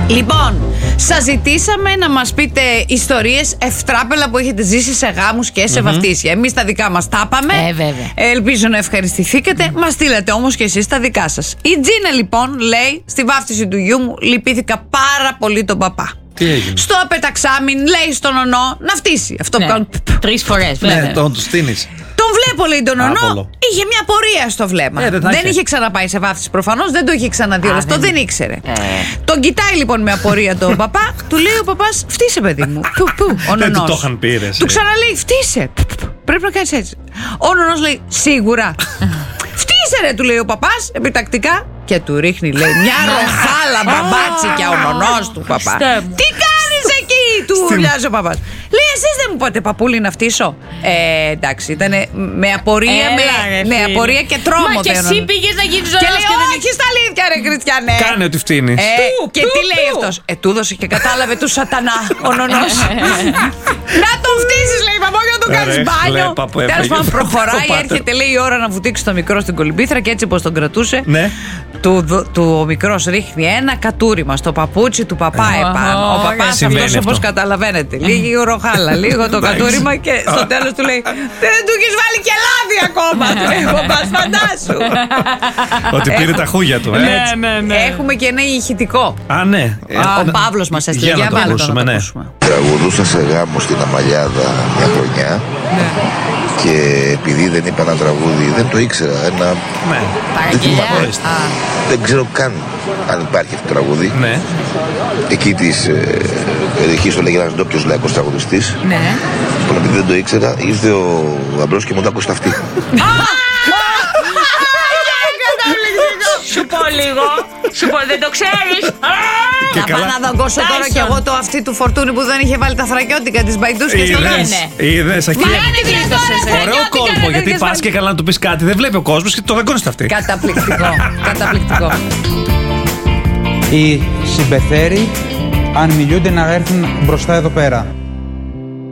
Λοιπόν, σας ζητήσαμε να μας πείτε ιστορίες ευτράπελα που έχετε ζήσει σε γάμους και σε βαφτίσια. Εμείς τα δικά μας τα είπαμε. Βέβαια. Ελπίζω να ευχαριστηθήκατε. Μας στείλατε όμως και εσείς τα δικά σας. Η Τζίνα λοιπόν λέει: στη βάφτιση του γιού μου λυπήθηκα πάρα πολύ τον παπά. Τι έγινε? Στο απεταξάμιν λέει στον ονό να φτύσει. Αυτό που κάνουν. 3 φορές, βέβαια. Ναι, τον του στείνεις. Τον βλέπω, λέει τον ονό. Άπολο. Είχε μια πορεία στο βλέμμα. Δεν είχε ξαναπάει σε βάφτιση προφανώς, δεν το είχε ξαναδεί όλο αυτό, δεν ήξερε. Τον κοιτάει λοιπόν με απορία τον παπά, του λέει ο παπάς: φτύσε, παιδί μου. Πού, ο Δεν του νονός. το είχαν πει, ρε. Του ξαναλέει: φτύσε. Πρέπει να κάνεις έτσι. Ο νονός λέει: σίγουρα. Φτύσε, ρε, του λέει ο παπάς επιτακτικά και του ρίχνει, λέει, μια ροχάλα μπαμπάτσικια ο νονός του παπά. Τι κάνεις εκεί, του ουρλιάζει ο παπάς. Λέει: εσείς δεν μου είπατε, παππούλη, να φτύσω? Εντάξει, ήταν με απορία, με απορία και τρόμο. Μα και εσύ πήγες να γίνεις και ζωρός λέει: όχι στα αλήθεια, ρε Χριστιανέ. Κάνε ότι φτύνεις. Και τι λέει αυτός? Του έδωσε και κατάλαβε του σατανά ο νονός. Να τον φτύσεις, λέει, παππού, για να τον κάνεις μπάνιο. Τέλος πάντων, προχωράει, έρχεται, λέει, η ώρα να βουτήξει το μικρό στην κολυμπήθρα και έτσι πως τον κρατούσε. Ο μικρός ρίχνει ένα κατούριμα στο παπούτσι του παπά επάνω. Ο παπάς αυτός, όπως καταλαβαίνετε, λίγη ροχάλα, λίγο το κατούριμα και στο τέλος του λέει: δεν του έχεις βάλει και λάδι ακόμα. Του λέει ο παπάς, φαντάσου. Ότι πήρε τα χούγια του, Ναι. Έχουμε και ένα ηχητικό. Α, ναι. Ο Παύλος μας έστειλε. Για να το ακούσουμε, ναι. Τραγουδούσα σε γάμο στην Αμαλιάδα μια χρονιά. Και επειδή δεν είπα ένα τραγούδι, δεν το ήξερα. Δεν θυμάμαι. Δεν ξέρω καν αν υπάρχει αυτό το τραγούδι. Ναι. Εκεί της περιοχής το λέγει ένας ντόπιος λαϊκός τραγουδιστής. Ναι. Λοιπόν, επειδή δεν το ήξερα, ήρθε ο γαμπρός και μου το άκουσε στα αυτή. Σου πω λίγο. Σου πω, δεν το ξέρεις. Να πάω να δαγκώσω τώρα κι εγώ το αυτή του Φορτούνη που δεν είχε βάλει τα θρακιώτικα της Μπαϊντούς και στο γάμο. Είδες εκεί. Ωραίο κόλπο, γιατί πας και καλά να του πεις κάτι. Δεν βλέπει ο κόσμος και το δαγκώνεις στα αυτή. Καταπληκτικό. Οι συμπεθέροι, αν μιλούνται, να έρθουν μπροστά εδώ πέρα.